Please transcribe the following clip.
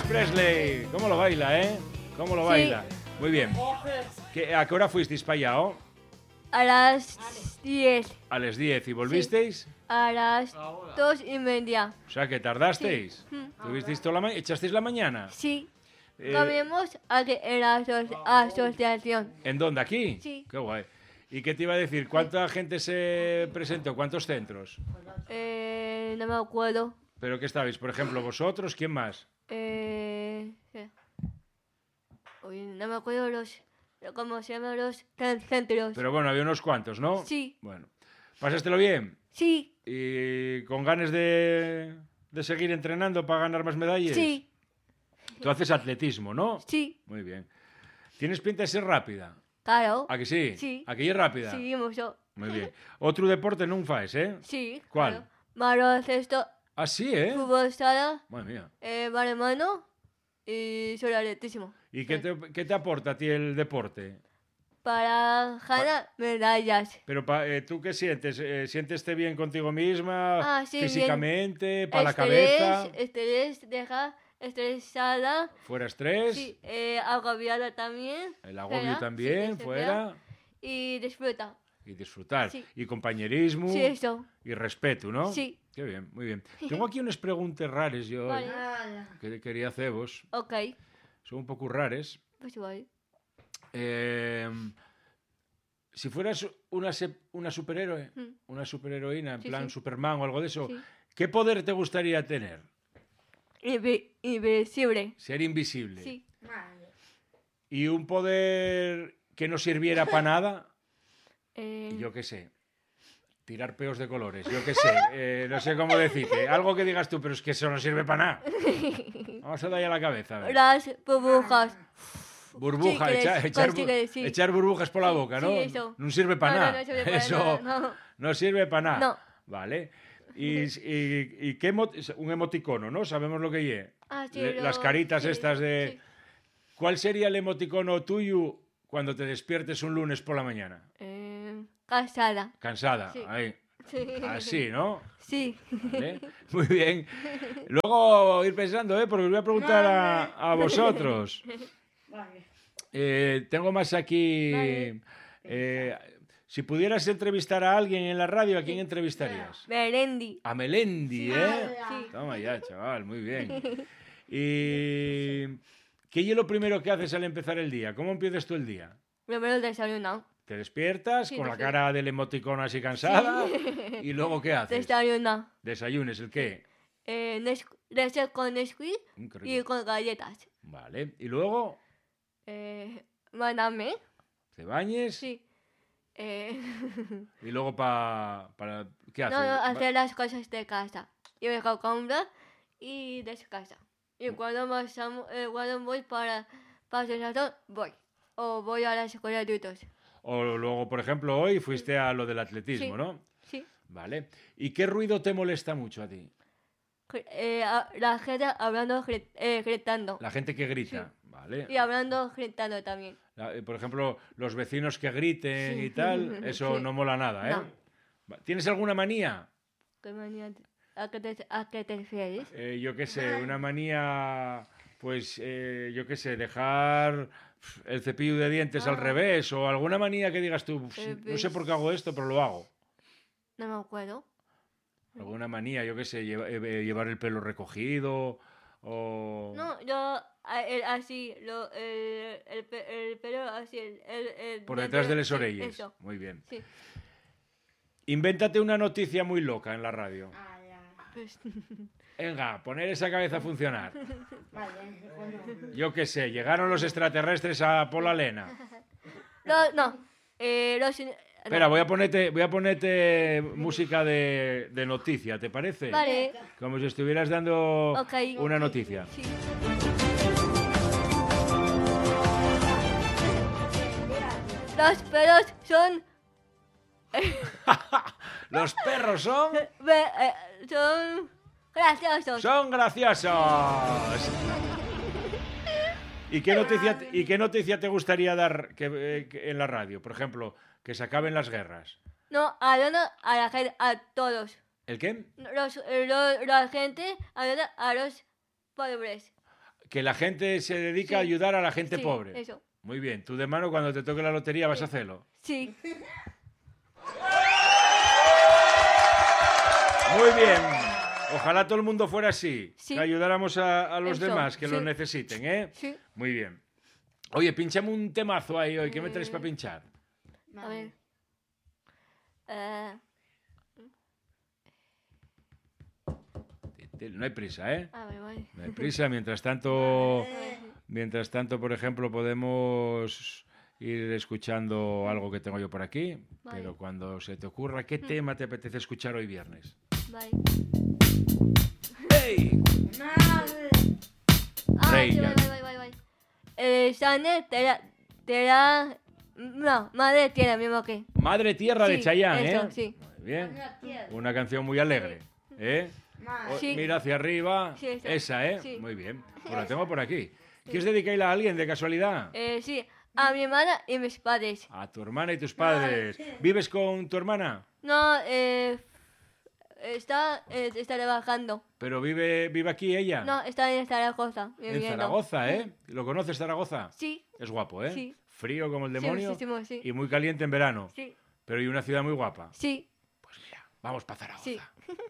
Presley. ¿Cómo lo baila, eh? ¿Cómo lo baila? Muy bien. ¿A qué hora fuisteis para allá, oh? A las 10. A las 10. ¿Y volvisteis? Sí. A las 2:30. O sea, que tardasteis. Sí. ¿Tuvisteis toda la mañana? ¿Echasteis la mañana? Sí. Comimos aquí en la asociación. ¿En dónde? ¿Aquí? Sí. Qué guay. ¿Y qué te iba a decir? ¿Cuánta gente se presentó? ¿Cuántos centros? No me acuerdo. ¿Pero qué estabais? Por ejemplo, vosotros, ¿quién más? Uy, no me acuerdo cómo se llaman los centros. Pero bueno, había unos cuantos, ¿no? Sí. Bueno. ¿Pasástelo bien? Sí. ¿Y con ganas de seguir entrenando para ganar más medallas? Sí. Tú haces atletismo, ¿no? Sí. Muy bien. ¿Tienes pinta de ser rápida? Claro. ¿A que sí? Sí. ¿A que es rápida? Sí, mucho. Muy bien. Otro deporte non faes, eh? Sí. ¿Cuál? Claro. Baloncesto, Ah, sí, ¿eh? fútbol sala, Madre mía. balonmano y sobre atletismo. ¿Y qué te aporta a ti el deporte? Para ganar medallas. Pero ¿tú qué sientes? ¿Siénteste bien contigo misma? Sí, físicamente, para la cabeza. Estrés, deja estresada. ¿Fuera estrés? Sí, agobiada también. El agobio fuera, también, sí, fuera. Y disfruta. Y disfrutar. Sí. Y compañerismo. Sí, eso. Y respeto, ¿no? Sí. Qué bien, muy bien. Tengo aquí unas preguntas raras yo Vale. que quería haceros. Ok. Son un poco raras. Pues vale. Si fueras una superhéroe, una superheroína, en plan sí. Superman o algo de eso, Sí. ¿qué poder te gustaría tener? Invisible. Ser invisible. Sí. ¿Y un poder que no sirviera para nada? Yo qué sé. Tirar peos de colores, yo qué sé. No sé cómo decirte. Algo que digas tú, pero es que eso no sirve para nada. Vamos a darle a la cabeza. A ver. Las burbujas. Burbuja, Sí, echar burbujas por la boca, ¿no? Sí, eso. No sirve para nada. No sirve para eso nada, no sirve para nada. No. Vale. ¿Y qué un emoticono, ¿no? Sabemos lo que es. Sí, Las caritas sí, estas de... sí. ¿Cuál sería el emoticono tuyo cuando te despiertes un lunes por la mañana? Casada. Cansada. Sí. Ahí. Sí. Así, ¿no? Sí. ¿Vale? Muy bien. Luego ir pensando, porque os voy a preguntar a vosotros. Tengo más aquí. Vale. Si pudieras entrevistar a alguien en la radio, ¿a quién entrevistarías? Melendi. A Melendi, ¿eh? Sí. Toma ya, chaval, muy bien. ¿Y qué es lo primero que haces al empezar el día? ¿Cómo empiezas tú el día? Primero desayuno. ¿Te despiertas Sí, con la sí. cara del emoticono así cansada? ¿Y luego qué haces? Desayuno. ¿Desayunes el qué? Leche con Nesquik Qué rico. y con galletas. Vale. ¿Y luego Maname. te bañes? Sí. ¿Y luego para qué haces? No, hacer las cosas de casa. Y me comprar y descansa. Y cuando voy para el voy. O voy a la escuela de adultos. O luego, por ejemplo, hoy fuiste a lo del atletismo, Sí. ¿no? Sí. Vale. ¿Y qué ruido te molesta mucho a ti? La gente hablando, gritando. La gente que grita. Vale. Y hablando, gritando también. Por ejemplo, los vecinos que griten Sí. y tal, eso Sí. no mola nada, ¿eh? No. ¿Tienes alguna manía? ¿Qué manía? ¿A qué te refieres? Yo qué sé, una manía, pues, yo qué sé, dejar el cepillo de dientes al revés o alguna manía que digas tú, no sé por qué hago esto, pero lo hago. No me acuerdo. Alguna manía, yo qué sé, llevar el pelo recogido o... No, yo así, el pelo así, Por detrás de las sí, orellas. Eso. Muy bien. Sí. Invéntate una noticia muy loca en la radio. Pues, Venga, poner esa cabeza a funcionar. Yo qué sé, llegaron los extraterrestres a Pola Lena. no. Espera, voy a ponerte música de noticia, ¿te parece? Vale. Como si estuvieras dando Ok. una noticia. Sí. Los perros son... Los perros son son graciosos. ¡Son graciosos! ¿Y qué noticia te gustaría dar que en la radio? Por ejemplo, que se acaben las guerras. No, hablando a la gente, a todos. ¿El qué? La gente hablando a los pobres. que la gente se dedica a ayudar a la gente pobre. Eso. Muy bien. Tú de mano, cuando te toque la lotería, vas a hacerlo. Sí. Muy bien. Ojalá todo el mundo fuera así. Sí. Que ayudáramos a los Eso, demás que lo sí. necesiten, ¿eh? Sí. Muy bien. Oye, pinchame un temazo ahí hoy. ¿Qué me traes para pinchar? A ver. No hay prisa, ¿eh? A ver, vale. No hay prisa. Mientras tanto, por ejemplo, podemos ir escuchando algo que tengo yo por aquí. Vale. Pero cuando se te ocurra, ¿qué tema te apetece escuchar hoy viernes? Vale. ¡Hey! Ah, sí, Reina. vale. Sane, no, madre tierra, mismo que. Madre Tierra de Sí, Chayanne, eso, ¿eh? sí. Muy bien. Una canción muy alegre, ¿eh? Sí. Mira hacia arriba. Sí, esa. Esa, ¿eh? Sí. Muy bien. Pues la tengo por aquí. ¿Quieres dedicarla a alguien de casualidad? Sí, a mi hermana y mis padres. A tu hermana y tus padres. ¿Vives con tu hermana? No, está trabajando. ¿Pero vive aquí ella? No, está en Zaragoza. En viviendo. Zaragoza, ¿eh? ¿Lo conoces Zaragoza? Sí, Es guapo, ¿eh? Sí. Frío como el demonio muchísimo, sí. y muy caliente en verano. sí, Pero y una ciudad muy guapa. sí. Pues mira, vamos para Zaragoza. Sí.